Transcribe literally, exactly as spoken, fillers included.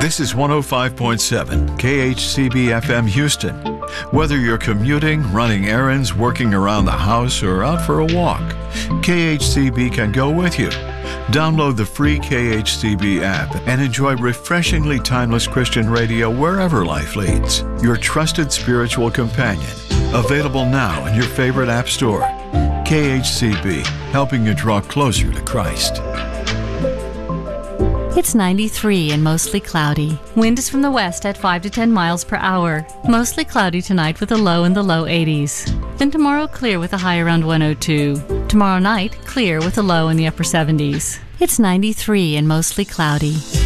This is one oh five point seven K H C B F M Houston. Whether you're commuting, running errands, working around the house, or out for a walk, K H C B can go with you. Download the free K H C B app and enjoy refreshingly timeless Christian radio wherever life leads. Your trusted spiritual companion. Available now in your favorite app store. K H C B, helping you draw closer to Christ. It's ninety-three and mostly cloudy. Wind is from the west at five to ten miles per hour. Mostly cloudy tonight with a low in the low eighties. Then tomorrow clear with a high around one oh two. Tomorrow night clear with a low in the upper seventies. It's ninety-three and mostly cloudy.